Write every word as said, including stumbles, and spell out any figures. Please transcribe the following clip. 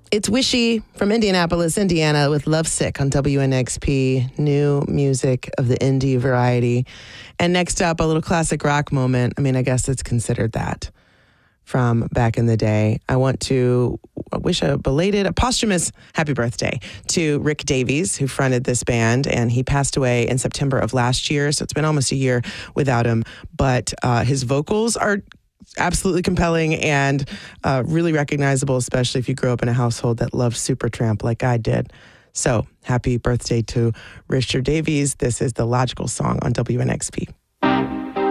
It's Wishy from Indianapolis, Indiana, with Lovesick on W N X P, new music of the indie variety. And next up, a little classic rock moment. I mean, I guess it's considered that from back in the day. I want to wish a belated, a posthumous happy birthday to Rick Davies, who fronted this band, and he passed away in September of last year, so it's been almost a year without him. But uh, his vocals are absolutely compelling and uh, really recognizable, especially if you grew up in a household that loved Supertramp like I did. So happy birthday to Richard Davies. This is The Logical Song on W N X P.